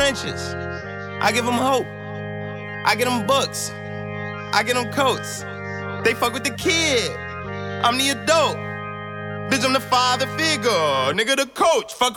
trenches. I give them hope. I get them books. I get them coats. They fuck with the kid. I'm the adult. Bitch, I'm the father figure. Nigga, the coach. Fuck